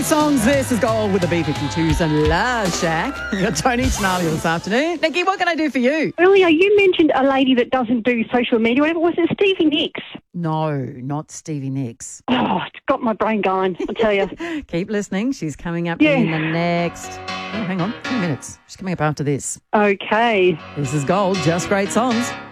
great songs. This is Gold with the B-52s and La Shack. You got Tony Tenali this afternoon. Nikki, what can I do for you? Earlier, you mentioned a lady that doesn't do social media. Whatever was it, Stevie Nicks? No, not Stevie Nicks. Oh, it's got my brain going, I tell you. Keep listening. She's coming up Yeah. in the next... Oh, hang on, 2 minutes. She's coming up after this. Okay. This is Gold, just great songs.